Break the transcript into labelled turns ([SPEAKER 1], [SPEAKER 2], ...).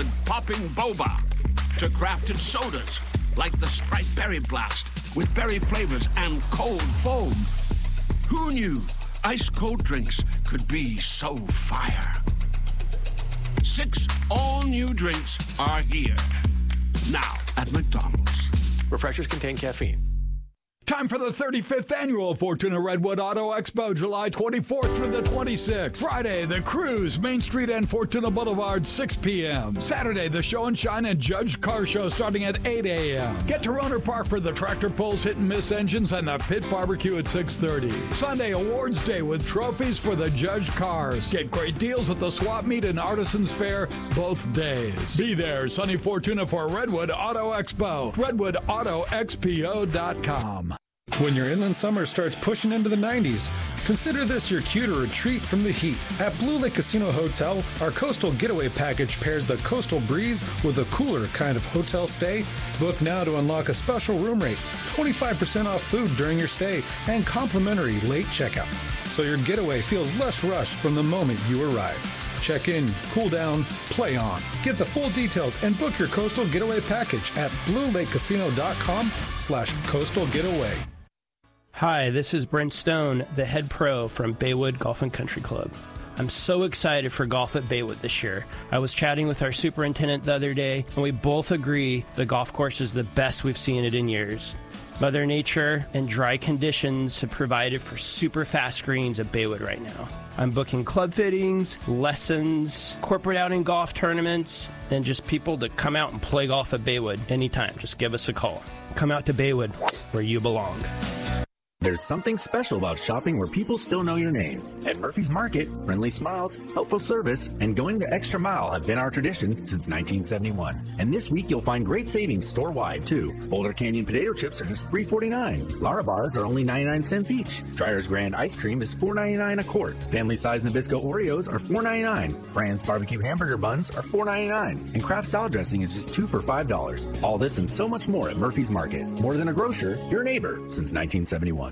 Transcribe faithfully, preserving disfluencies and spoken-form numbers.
[SPEAKER 1] with popping boba to crafted sodas like the Sprite Berry Blast with berry flavors and cold foam. Who knew ice-cold drinks could be so fire? Six all-new drinks are here. Now at McDonald's.
[SPEAKER 2] Refreshers contain caffeine.
[SPEAKER 3] Time for the thirty-fifth annual Fortuna Redwood Auto Expo, July twenty-fourth through the twenty-sixth. Friday, the Cruise, Main Street and Fortuna Boulevard, six p.m. Saturday, the Show and Shine and Judge Car Show starting at eight a.m. Get to Roner Park for the Tractor Pulls, Hit and Miss Engines, and the Pit Barbecue at six thirty. Sunday, Awards Day with trophies for the Judge Cars. Get great deals at the Swap Meet and Artisans Fair both days. Be there, sunny Fortuna, for Redwood Auto Expo. redwood auto expo dot com.
[SPEAKER 4] When your inland summer starts pushing into the nineties, consider this your cue to retreat from the heat. At Blue Lake Casino Hotel, our Coastal Getaway Package pairs the coastal breeze with a cooler kind of hotel stay. Book now to unlock a special room rate, twenty-five percent off food during your stay, and complimentary late checkout. So your getaway feels less rushed from the moment you arrive. Check in, cool down, play on. Get the full details and book your Coastal Getaway Package at blue lake casino dot com slash coastal getaway.
[SPEAKER 5] Hi, this is Brent Stone, the head pro from Baywood Golf and Country Club. I'm so excited for golf at Baywood this year. I was chatting with our superintendent the other day, and we both agree the golf course is the best we've seen it in years. Mother Nature and dry conditions have provided for super fast greens at Baywood right now. I'm booking club fittings, lessons, corporate outing golf tournaments, and just people to come out and play golf at Baywood anytime. Just give us a call. Come out to Baywood, where you belong.
[SPEAKER 6] There's something special about shopping where people still know your name. At Murphy's Market, friendly smiles, helpful service, and going the extra mile have been our tradition since nineteen seventy-one. And this week you'll find great savings store-wide, too. Boulder Canyon potato chips are just three forty-nine. Lara bars are only ninety-nine cents each. Dreyer's Grand ice cream is four ninety-nine a quart. Family-size Nabisco Oreos are four ninety-nine. Fran's barbecue hamburger buns are four ninety-nine. And Kraft salad dressing is just two for five dollars. All this and so much more at Murphy's Market. More than a grocer, your neighbor since nineteen seventy-one.